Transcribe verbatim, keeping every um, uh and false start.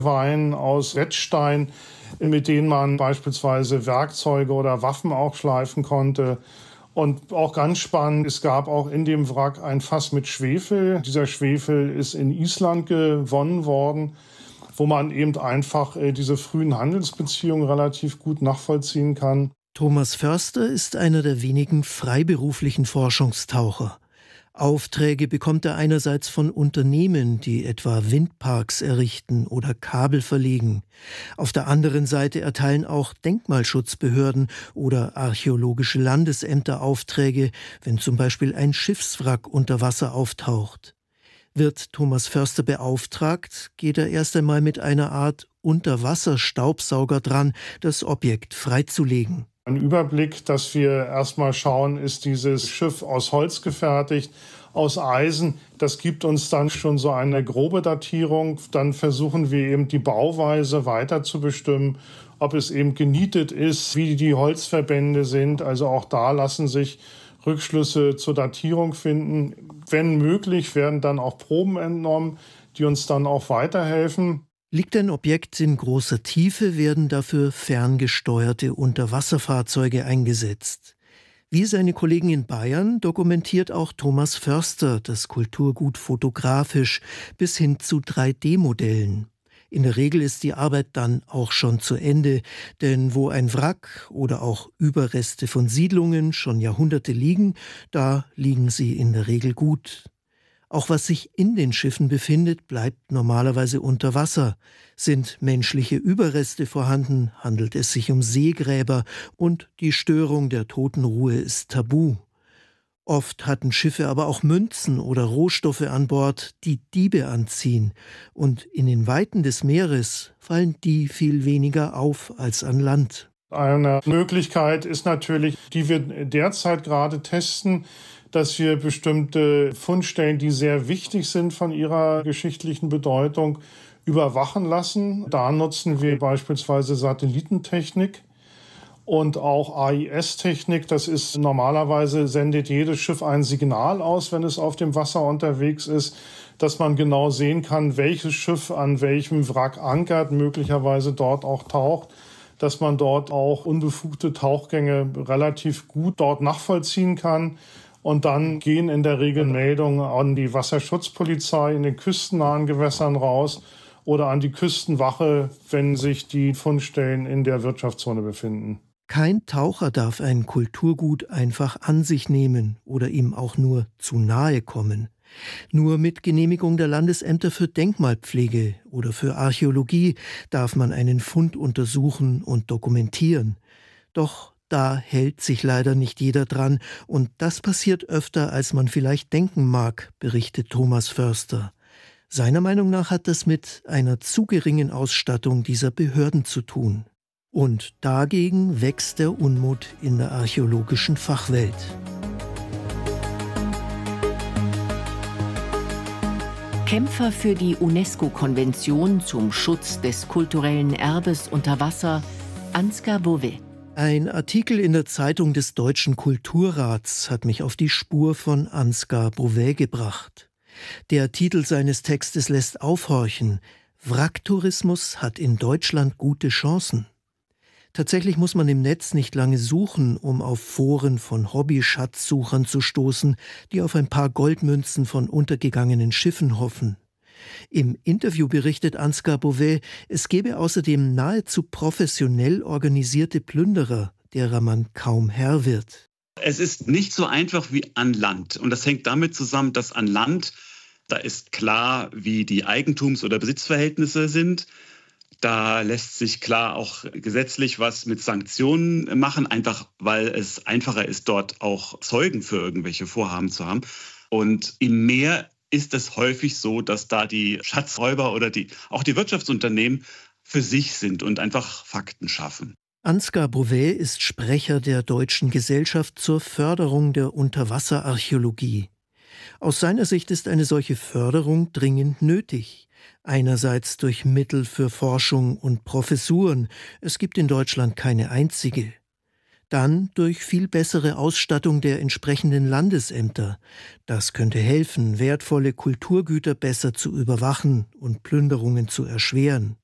Weinen aus Wettstein, mit denen man beispielsweise Werkzeuge oder Waffen auch schleifen konnte. Und auch ganz spannend, es gab auch in dem Wrack ein Fass mit Schwefel. Dieser Schwefel ist in Island gewonnen worden, wo man eben einfach diese frühen Handelsbeziehungen relativ gut nachvollziehen kann. Thomas Förster ist einer der wenigen freiberuflichen Forschungstaucher. Aufträge bekommt er einerseits von Unternehmen, die etwa Windparks errichten oder Kabel verlegen. Auf der anderen Seite erteilen auch Denkmalschutzbehörden oder archäologische Landesämter Aufträge, wenn zum Beispiel ein Schiffswrack unter Wasser auftaucht. Wird Thomas Förster beauftragt, geht er erst einmal mit einer Art Unterwasserstaubsauger dran, das Objekt freizulegen. Ein Überblick, dass wir erstmal schauen, ist dieses Schiff aus Holz gefertigt, aus Eisen. Das gibt uns dann schon so eine grobe Datierung. Dann versuchen wir eben die Bauweise weiter zu bestimmen, ob es eben genietet ist, wie die Holzverbände sind. Also auch da lassen sich Rückschlüsse zur Datierung finden. Wenn möglich, werden dann auch Proben entnommen, die uns dann auch weiterhelfen. Liegt ein Objekt in großer Tiefe, werden dafür ferngesteuerte Unterwasserfahrzeuge eingesetzt. Wie seine Kollegen in Bayern dokumentiert auch Thomas Förster das Kulturgut fotografisch bis hin zu drei D Modellen. In der Regel ist die Arbeit dann auch schon zu Ende, denn wo ein Wrack oder auch Überreste von Siedlungen schon Jahrhunderte liegen, da liegen sie in der Regel gut. Auch was sich in den Schiffen befindet, bleibt normalerweise unter Wasser. Sind menschliche Überreste vorhanden, handelt es sich um Seegräber und die Störung der Totenruhe ist tabu. Oft hatten Schiffe aber auch Münzen oder Rohstoffe an Bord, die Diebe anziehen. Und in den Weiten des Meeres fallen die viel weniger auf als an Land. Eine Möglichkeit ist natürlich, die wir derzeit gerade testen, dass wir bestimmte Fundstellen, die sehr wichtig sind von ihrer geschichtlichen Bedeutung, überwachen lassen. Da nutzen wir beispielsweise Satellitentechnik und auch A I S-Technik. Das ist normalerweise, sendet jedes Schiff ein Signal aus, wenn es auf dem Wasser unterwegs ist, dass man genau sehen kann, welches Schiff an welchem Wrack ankert, möglicherweise dort auch taucht, dass man dort auch unbefugte Tauchgänge relativ gut dort nachvollziehen kann. Und dann gehen in der Regel Meldungen an die Wasserschutzpolizei in den küstennahen Gewässern raus oder an die Küstenwache, wenn sich die Fundstellen in der Wirtschaftszone befinden. Kein Taucher darf ein Kulturgut einfach an sich nehmen oder ihm auch nur zu nahe kommen. Nur mit Genehmigung der Landesämter für Denkmalpflege oder für Archäologie darf man einen Fund untersuchen und dokumentieren. Doch da hält sich leider nicht jeder dran und das passiert öfter, als man vielleicht denken mag, berichtet Thomas Förster. Seiner Meinung nach hat das mit einer zu geringen Ausstattung dieser Behörden zu tun. Und dagegen wächst der Unmut in der archäologischen Fachwelt. Kämpfer für die UNESCO-Konvention zum Schutz des kulturellen Erbes unter Wasser, Ansgar Beauvais. Ein Artikel in der Zeitung des Deutschen Kulturrats hat mich auf die Spur von Ansgar Beauvais gebracht. Der Titel seines Textes lässt aufhorchen: Wracktourismus hat in Deutschland gute Chancen. Tatsächlich muss man im Netz nicht lange suchen, um auf Foren von Hobby-Schatzsuchern zu stoßen, die auf ein paar Goldmünzen von untergegangenen Schiffen hoffen. Im Interview berichtet Ansgar Beauvais, es gebe außerdem nahezu professionell organisierte Plünderer, derer man kaum Herr wird. Es ist nicht so einfach wie an Land. Und das hängt damit zusammen, dass an Land, da ist klar, wie die Eigentums- oder Besitzverhältnisse sind. Da lässt sich klar auch gesetzlich was mit Sanktionen machen, einfach weil es einfacher ist, dort auch Zeugen für irgendwelche Vorhaben zu haben. Und im Meer ist es häufig so, dass da die Schatzräuber oder die, auch die Wirtschaftsunternehmen für sich sind und einfach Fakten schaffen. Ansgar Beauvais ist Sprecher der Deutschen Gesellschaft zur Förderung der Unterwasserarchäologie. Aus seiner Sicht ist eine solche Förderung dringend nötig. Einerseits durch Mittel für Forschung und Professuren, es gibt in Deutschland keine einzige. Dann durch viel bessere Ausstattung der entsprechenden Landesämter. Das könnte helfen, wertvolle Kulturgüter besser zu überwachen und Plünderungen zu erschweren.